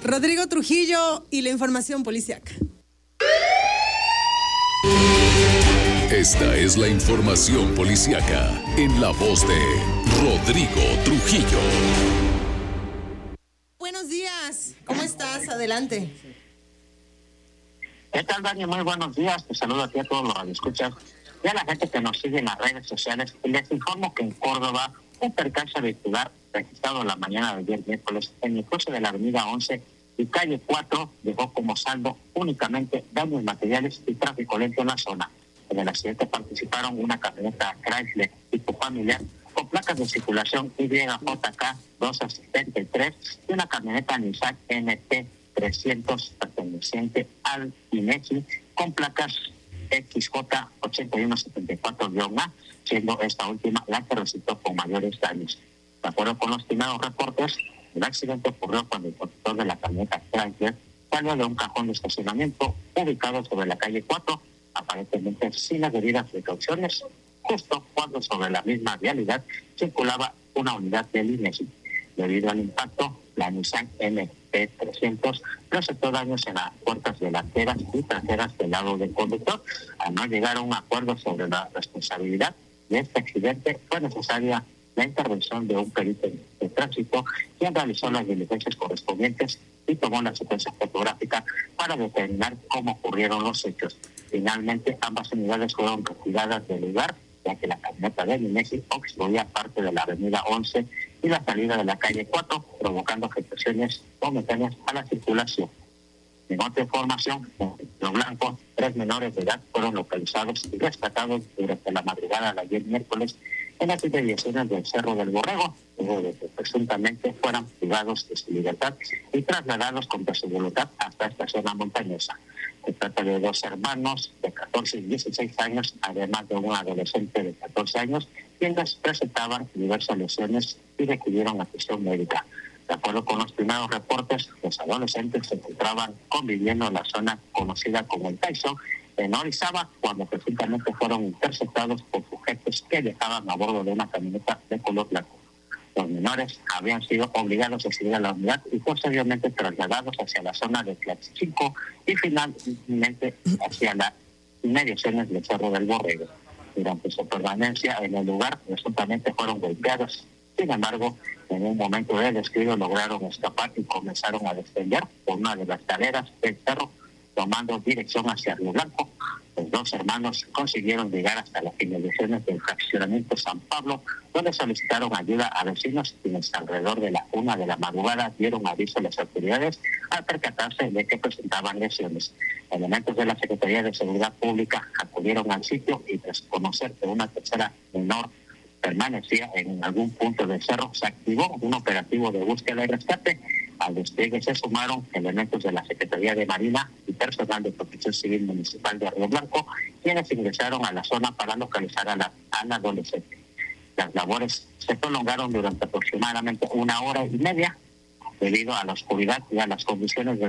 Rodrigo Trujillo y la información policíaca. Esta es la información policíaca en la voz de Rodrigo Trujillo. Buenos días, ¿cómo estás? Adelante. ¿Qué tal, Dani? Muy buenos días. Te saludo aquí a todos los radioescuchas y a la gente que nos sigue en las redes sociales. Y les informo que en Córdoba, un percance vehicular registrado la mañana de ayer miércoles en el cruce de la avenida 11 y calle 4 dejó como saldo únicamente daños materiales y tráfico lento en la zona. En el accidente participaron una camioneta Chrysler tipo familiar con placas de circulación YJK 273 y una camioneta Nissan NT 300 perteneciente al INEGI con placas XJ 8174-A, siendo esta última la que resultó con mayores daños. De acuerdo con los primeros reportes, el accidente ocurrió cuando el conductor de la camioneta Chrysler salió de un cajón de estacionamiento ubicado sobre la calle 4, aparentemente sin las debidas precauciones, justo cuando sobre la misma vialidad circulaba una unidad del INEGI. Debido al impacto, la Nissan NT300 presentó daños en las puertas delanteras y traseras del lado del conductor. Al no llegar a un acuerdo sobre la responsabilidad de este accidente, fue necesaria la intervención de un perito de tránsito, quien realizó las diligencias correspondientes y tomó la secuencia fotográfica para determinar cómo ocurrieron los hechos. Finalmente, ambas unidades fueron retiradas del lugar, ya que la camioneta del INEGI obstruía parte de la avenida 11 y la salida de la calle 4, provocando afectaciones momentáneas a la circulación. En otra información, en Río Blanco, 3 menores de edad fueron localizados y rescatados durante la madrugada de ayer miércoles en las inmediaciones del Cerro del Borrego, luego de que presuntamente fueran privados de su libertad y trasladados contra su voluntad hasta esta zona montañosa. Se trata de 2 hermanos de 14 y 16 años, además de un adolescente de 14 años, quienes presentaban diversas lesiones y requirieron atención médica. De acuerdo con los primeros reportes, los adolescentes se encontraban conviviendo en la zona conocida como el Tyson, en Orizaba, cuando presuntamente fueron interceptados por sujetos que viajaban a bordo de una camioneta de color blanco. Los menores habían sido obligados a seguir a la unidad y posteriormente trasladados hacia la zona de Tlaxchico y finalmente hacia las inmediaciones del Cerro del Borrego. Durante su permanencia en el lugar, presuntamente fueron golpeados. Sin embargo, en un momento de descuido lograron escapar y comenzaron a descender por una de las laderas del cerro, tomando dirección hacia Río Blanco. Los 2 hermanos consiguieron llegar hasta las inmediaciones del fraccionamiento San Pablo, donde solicitaron ayuda a vecinos, quienes alrededor de la 1 de la madrugada dieron aviso a las autoridades al percatarse de que presentaban lesiones. Elementos de la Secretaría de Seguridad Pública acudieron al sitio y tras conocer que una tercera menor permanecía en algún punto del cerro, se activó un operativo de búsqueda y rescate. Al despliegue se sumaron elementos de la Secretaría de Marina y personal de Protección Civil Municipal de Río Blanco, quienes ingresaron a la zona para localizar al adolescente. Las labores se prolongaron durante aproximadamente 1 hora y media, debido a la oscuridad y a las condiciones de